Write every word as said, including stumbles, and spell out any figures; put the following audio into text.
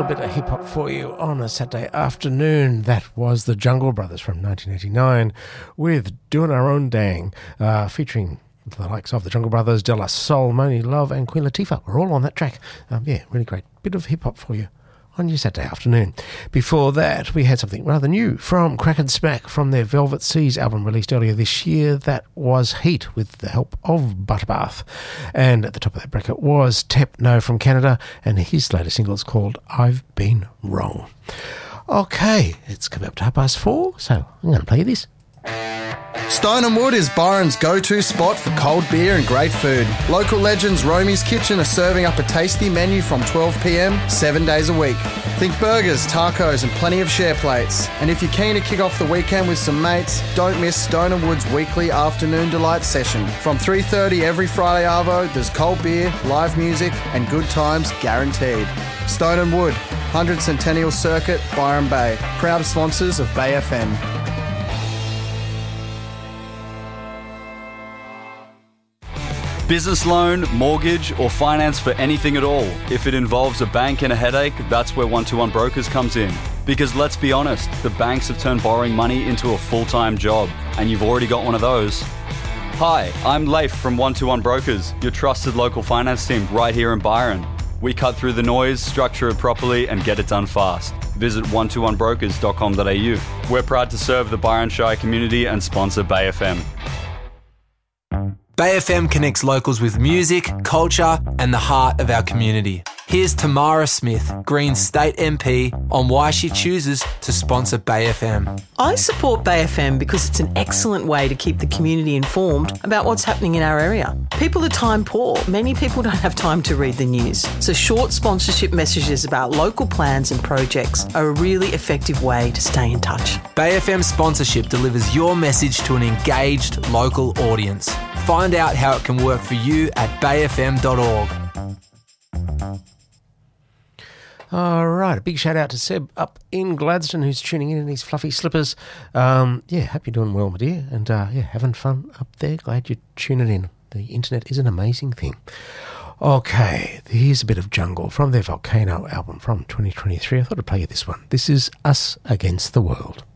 bit of hip-hop for you on a Saturday afternoon. That was the Jungle Brothers from nineteen eighty-nine with Doing Our Own Dang, uh, featuring the likes of the Jungle Brothers, De La Soul, Monie Love and Queen Latifah. We're all on that track. Um, yeah, really great bit of hip-hop for you on your Saturday afternoon. Before that, we had something rather new from Crack and Smack from their Velvet Seas album released earlier this year. That was Heat with the help of Butterbath. And at the top of that bracket was Tepno from Canada, and his latest single is called I've Been Wrong. Okay, it's come up to half past four, so I'm going to play you this. Stone and Wood is Byron's go-to spot for cold beer and great food. Local legends Romy's Kitchen are serving up a tasty menu from twelve p m, seven days a week. Think burgers, tacos and plenty of share plates. And if you're keen to kick off the weekend with some mates, don't miss Stone and Wood's weekly afternoon delight session. From three thirty every Friday arvo, there's cold beer, live music and good times guaranteed. Stone and Wood, one hundred Centennial Circuit, Byron Bay. Proud sponsors of Bay F M. Business loan, mortgage, or finance for anything at all. If it involves a bank and a headache, that's where one two one Brokers comes in. Because let's be honest, the banks have turned borrowing money into a full-time job, and you've already got one of those. Hi, I'm Leif from one two one Brokers, your trusted local finance team right here in Byron. We cut through the noise, structure it properly, and get it done fast. Visit one two one brokers dot com dot a u. We're proud to serve the Byron Shire community and sponsor Bay F M. Bay F M connects locals with music, culture and the heart of our community. Here's Tamara Smith, Green's State M P, on why she chooses to sponsor Bay F M. I support Bay F M because it's an excellent way to keep the community informed about what's happening in our area. People are time poor. Many people don't have time to read the news. So short sponsorship messages about local plans and projects are a really effective way to stay in touch. Bay F M sponsorship delivers your message to an engaged local audience. Find out how it can work for you at bay f m dot org. All right, a big shout out to Seb up in Gladstone who's tuning in in his fluffy slippers. Um, yeah, hope you're doing well, my dear, and uh, yeah, having fun up there. Glad you're tuning in. The internet is an amazing thing. Okay, here's a bit of Jungle from their Volcano album from twenty twenty-three. I thought I'd play you this one. This is Us Against the World.